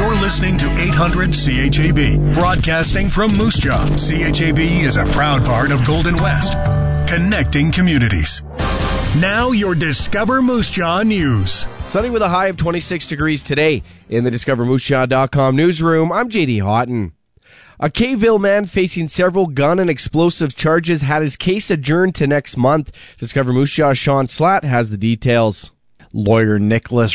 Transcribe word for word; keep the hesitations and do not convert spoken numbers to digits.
You're listening to eight hundred C H A B, broadcasting from Moose Jaw. C H A B is a proud part of Golden West, connecting communities. Now your Discover Moose Jaw news. Sunny with a high of twenty-six degrees today in the Discover Moose Jaw dot com newsroom. I'm J D Houghton. A Kayville man facing several gun and explosive charges had his case adjourned to next month. Discover Moose Jaw Sean Slatt has the details. Lawyer Nicholas